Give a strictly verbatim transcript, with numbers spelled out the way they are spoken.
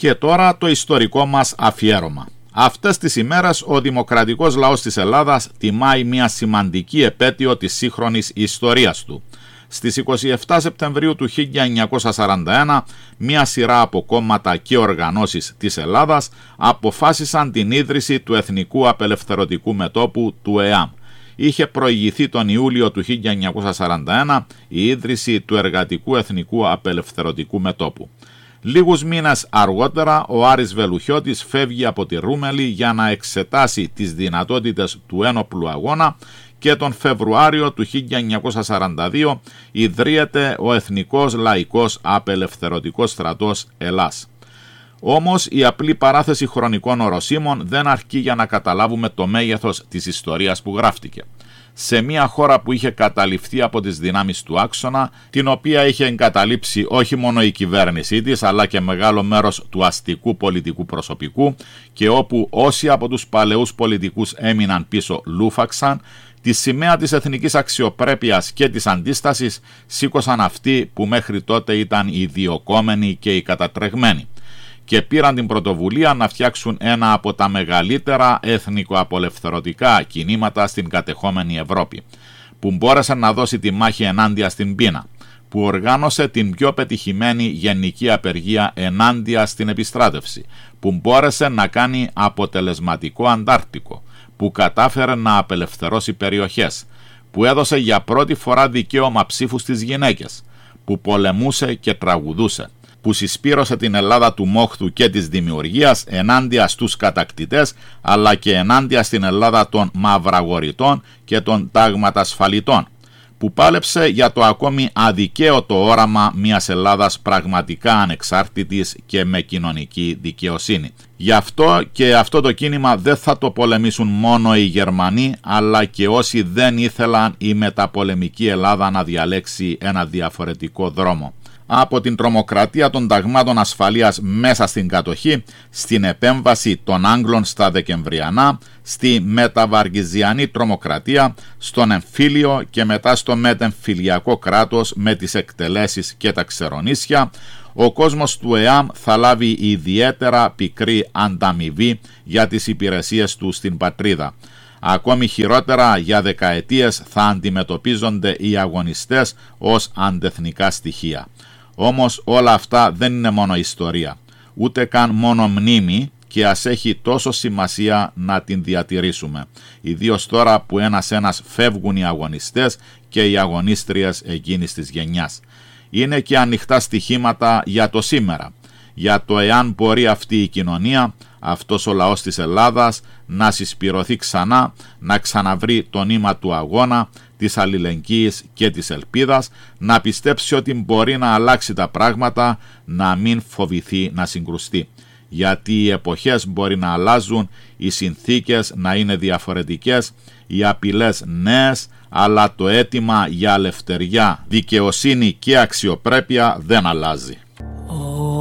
Και τώρα το ιστορικό μας αφιέρωμα. Αυτές τις ημέρες ο δημοκρατικός λαός της Ελλάδας τιμάει μια σημαντική επέτειο της σύγχρονης ιστορίας του. Στις είκοσι επτά Σεπτεμβρίου του χίλια εννιακόσια σαράντα ένα, μια σειρά από κόμματα και οργανώσεις της Ελλάδας αποφάσισαν την ίδρυση του Εθνικού Απελευθερωτικού Μετώπου, του ΕΑΜ. Είχε προηγηθεί τον Ιούλιο του χίλια εννιακόσια σαράντα ένα η ίδρυση του Εργατικού Εθνικού Απελευθερωτικού Μετώπου. Λίγους μήνες αργότερα ο Άρης Βελουχιώτης φεύγει από τη Ρούμελη για να εξετάσει τις δυνατότητες του ένοπλου αγώνα και τον Φεβρουάριο του χίλια εννιακόσια σαράντα δύο ιδρύεται ο Εθνικός Λαϊκός Απελευθερωτικός Στρατός Ελλάς. Όμως η απλή παράθεση χρονικών οροσίμων δεν αρκεί για να καταλάβουμε το μέγεθος της ιστορίας που γράφτηκε. Σε μια χώρα που είχε καταληφθεί από τις δυνάμεις του άξονα, την οποία είχε εγκαταλείψει όχι μόνο η κυβέρνησή της, αλλά και μεγάλο μέρος του αστικού πολιτικού προσωπικού, και όπου όσοι από τους παλαιούς πολιτικούς έμειναν πίσω λούφαξαν, τη σημαία της εθνικής αξιοπρέπειας και της αντίστασης σήκωσαν αυτοί που μέχρι τότε ήταν οι διοκόμενοι και οι κατατρεγμένοι, και πήραν την πρωτοβουλία να φτιάξουν ένα από τα μεγαλύτερα εθνικοαπολευθερωτικά κινήματα στην κατεχόμενη Ευρώπη, που μπόρεσε να δώσει τη μάχη ενάντια στην πείνα, που οργάνωσε την πιο πετυχημένη γενική απεργία ενάντια στην επιστράτευση, που μπόρεσε να κάνει αποτελεσματικό Αντάρτικο, που κατάφερε να απελευθερώσει περιοχές, που έδωσε για πρώτη φορά δικαίωμα ψήφου στις γυναίκες, που πολεμούσε και τραγουδούσε, που συσπήρωσε την Ελλάδα του μόχθου και της δημιουργίας ενάντια στους κατακτητές, αλλά και ενάντια στην Ελλάδα των μαυραγοριτών και των τάγματασφαλιτών, που πάλεψε για το ακόμη αδικαίωτο όραμα μιας Ελλάδας πραγματικά ανεξάρτητης και με κοινωνική δικαιοσύνη. Γι' αυτό και αυτό το κίνημα δεν θα το πολεμήσουν μόνο οι Γερμανοί, αλλά και όσοι δεν ήθελαν η μεταπολεμική Ελλάδα να διαλέξει ένα διαφορετικό δρόμο. Από την τρομοκρατία των ταγμάτων ασφαλείας μέσα στην κατοχή, στην επέμβαση των Άγγλων στα Δεκεμβριανά, στη μεταβαργιζιανή τρομοκρατία, στον εμφύλιο και μετά στο μετεμφυλιακό κράτος με τις εκτελέσεις και τα ξερονίσια, ο κόσμος του ΕΑΜ θα λάβει ιδιαίτερα πικρή ανταμοιβή για τις υπηρεσίες του στην πατρίδα. Ακόμη χειρότερα, για δεκαετίες θα αντιμετωπίζονται οι αγωνιστές ως αντεθνικά στοιχεία. Όμως όλα αυτά δεν είναι μόνο ιστορία, ούτε καν μόνο μνήμη, και ας έχει τόσο σημασία να την διατηρήσουμε, ιδίως τώρα που ένας-ένας φεύγουν οι αγωνιστές και οι αγωνίστριες εκείνης της γενιάς. Είναι και ανοιχτά στοιχήματα για το σήμερα, για το εάν μπορεί αυτή η κοινωνία, αυτός ο λαός της Ελλάδας, να συσπυρωθεί ξανά, να ξαναβρει το νήμα του αγώνα, της αλληλεγγύης και της ελπίδας, να πιστέψει ότι μπορεί να αλλάξει τα πράγματα, να μην φοβηθεί να συγκρουστεί. Γιατί οι εποχές μπορεί να αλλάζουν, οι συνθήκες να είναι διαφορετικές, οι απειλές νέες, αλλά το αίτημα για ελευθεριά, δικαιοσύνη και αξιοπρέπεια δεν αλλάζει.